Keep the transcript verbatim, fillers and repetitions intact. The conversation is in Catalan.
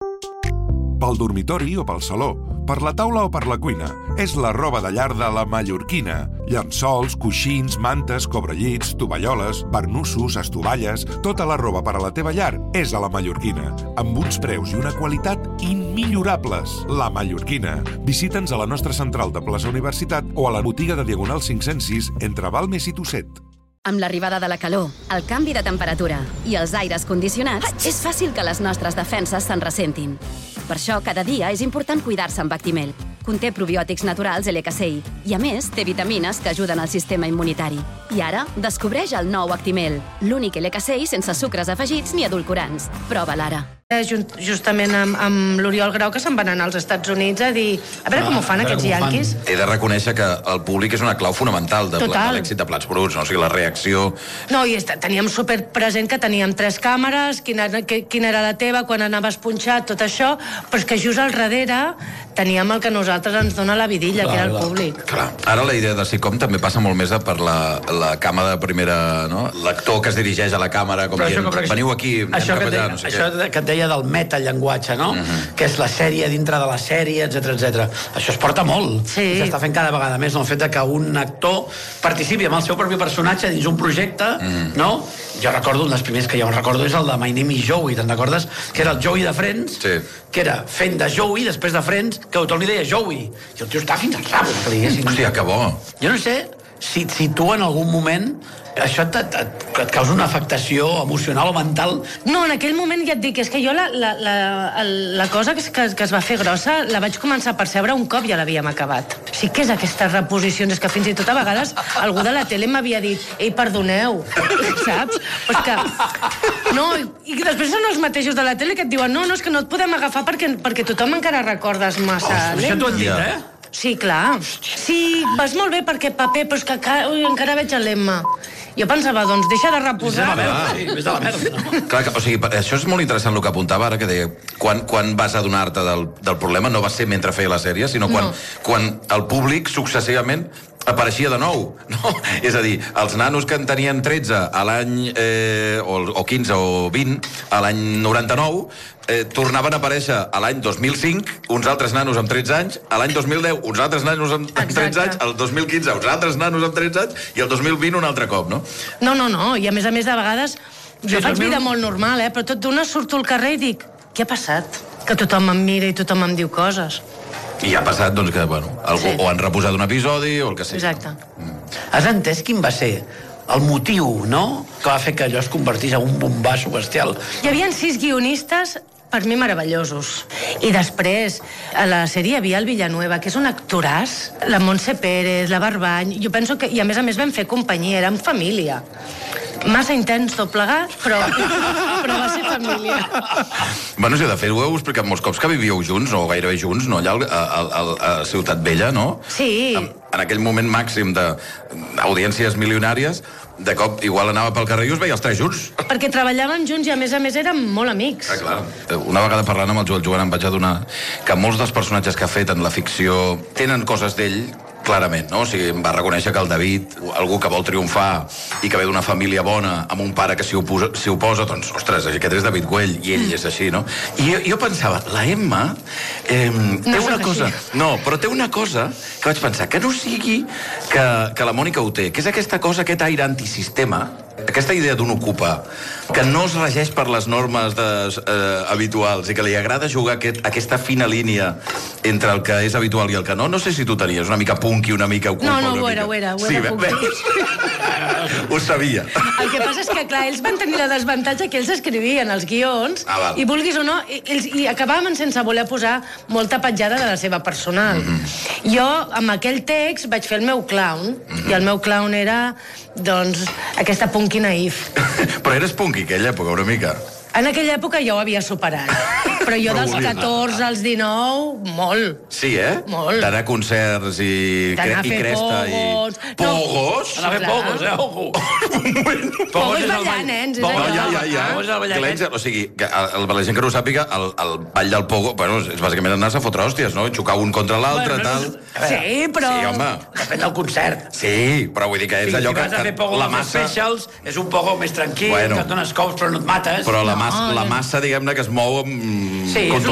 Pel dormitori o pel saló, per la taula o per la cuina. És la roba de llar de la mallorquina. Llençols, coixins, mantes, cobrellits, tovalloles, barnussos, estovalles... Tota la roba per a la teva llar és a la Mallorquina, amb uns preus i una qualitat immillorables. La Mallorquina. Visita'ns a la nostra central de plaça Universitat o a la botiga de Diagonal cinc-cents sis entre Balmes i Tosset. Amb l'arribada de la calor, el canvi de temperatura i els aires condicionats, és fàcil que les nostres defenses se'n ressentin. Per això, cada dia és important cuidar-se amb Actimel. Conté probiòtics naturals L K C I i, a més, té vitamines que ajuden al sistema immunitari. I ara, descobreix el nou Actimel, l'únic L K C I sense sucres afegits ni edulcorants. Prova-la ara. Justament amb, amb l'Oriol Grau, que se'n van anar als Estats Units a dir a veure com ho fan aquests yanquis. He de reconèixer que el públic és una clau fonamental de, de l'èxit de Plats Bruts, no? O sigui, la reacció... No, i teníem superpresent que teníem tres càmeres, quina, quina era la teva, quan anaves punxat, tot això, però és que just al darrere teníem el que a nosaltres ens dona la vidilla, clar, que era el públic. Clar. Ara la idea de sitcom també passa molt més per la, la càmera de primera, no? L'actor que es dirigeix a la càmera, com dient, veniu aquí, anem cap allà, no sé què. Això que et deia del metallenguatge, no? Uh-huh. Que és la sèrie dintre de la sèrie, etcètera, etcètera. Això es porta molt. Sí. S'està fent cada vegada més, no? El fet de que un actor participi amb el seu propi personatge dins un projecte, uh-huh. no? Jo recordo, un dels primers que jo recordo és el de My Name is Joey, te'n recordes? Que era el Joey de Friends, sí. Que era fent de Joey, després de Friends, que tothom li deia Joey. I el tio està fins al rabo. Hòstia, que bo. Jo no sé si, si tu en algun moment això et, et, et causa una afectació emocional o mental. No, en aquell moment ja et dic, és que jo la, la, la, la cosa que, que, que es va fer grossa la vaig començar a percebre un cop ja l'havíem acabat. Sí que és aquestes reposicions, és que fins i tot a vegades algú de la tele m'havia dit ei, perdoneu, saps? Però és que... No, i, i després són els mateixos de la tele que et diuen no, no, és que no et podem agafar perquè, perquè tothom encara recordes massa. Oh, això t'ho han dit, eh? Sí, clar. Sí, vas molt bé perquè paper, però és que encara, ui, encara veig l'Emma. Jo pensava, doncs, deixa de reposar. Ves de la merda, sí, ves de la merda, no? Clar, o sigui, això és molt interessant el que apuntava ara, que deia, quan, quan vas adonar-te del, del problema no va ser mentre feia la sèrie, sinó quan, no. quan el públic successivament apareixia de nou, no? És a dir, els nanos que en tenien tretze a l'any, eh, o, o quinze o vint, a l'any noranta-nou, eh, tornaven a aparèixer a l'any dos mil cinc, uns altres nanos amb tretze anys, a l'any dos mil deu, uns altres nanos amb Exacte. tretze anys, el dos mil quinze, uns altres nanos amb tretze anys, i el dos mil vint un altre cop, no? No, no, no, i a més a més de vegades jo sí, faig vida mil... molt normal, eh? Però tot d'una surto al carrer i dic, què ha passat? Que tothom em mira i tothom em diu coses. I ha passat, doncs, que, bueno, algú, sí. o han reposat un episodi o el que sigui. Exacte. Mm. Has entès quin va ser el motiu, no?, que va fer que allò es convertís en un bombasso bestial? Hi havia sis guionistes per mi meravellosos. I després, a la sèrie hi havia el Villanueva, que és un actoràs, la Montse Pérez, la Barbany... Jo penso que... I a més a més vam fer companyia, érem família. Massa intens tot plegat, però, però va ser família. Bueno, sí, de fet, ho heu explicat molts cops, que vivíeu junts, o gairebé junts, no? Allà a, a, a Ciutat Vella, no? Sí. En, en aquell moment màxim d'audiències milionàries, de cop igual anava pel carrer i us veia els tres junts. Perquè treballàvem junts i a més a més érem molt amics. Ah, clar. Una vegada parlant amb el Joel Joan em vaig adonar que molts dels personatges que ha fet en la ficció tenen coses d'ell, clarament, no? O sigui, em va reconèixer que el David, algú que vol triomfar i que ve d'una família bona, amb un pare que s'hi oposa, s'hi oposa, doncs, ostres, aquest és David Güell, i ell és així, no? I jo, jo pensava, la Emma eh, té no una cosa... així. No, però té una cosa que vaig pensar, que no sigui que, que la Mònica ho té, que és aquesta cosa, aquest aire antisistema, aquesta idea d'un ocupa, que no es regeix per les normes de, eh, habituals i que li agrada jugar aquest, aquesta fina línia entre el que és habitual i el que no. No sé si tu tenies una mica punky, una mica ocupa. No, no, ho era, ho era, ho sí, era punky. Ho sabia. El que passa és que, clar, ells van tenir la desavantatge que ells escrivien els guions, ah, i vulguis o no, ells, i acabàvem sense voler posar molta petjada de la seva personal. Mm-hmm. Jo, amb aquell text, vaig fer el meu clown, mm-hmm. i el meu clown era, doncs, aquesta punky naïf. Però eres punky, aquella època, una mica. En aquella època ja ho havia superat. Però jo dels catorze als dinou, molt. Sí, eh? Molt. D'anar a concerts i, d'anar i cresta pogos. i... Pogos? Anar a fer pogos, eh? Ojo. Pogos és ballar, nens. És Pogos, allò. ja, ja, ja. Pogos és el ballar, Clenxa, o sigui, que el, la gent que no ho sàpiga, el, el ball del pogo, bueno, és bàsicament anar-se a fotre hòsties, no? Xocar un contra l'altre, Bueno, tal... no, Sí, però... Sí, home. Depèn del concert. Sí, però vull dir que és Si, allò si que... vas a fer pogo la dels massa... specials, és un pogo més tranquil, Bueno. que et dones cops però no et mates. Però la, mas, No, la no. massa, diguem-ne, que es mou amb... Sí, és un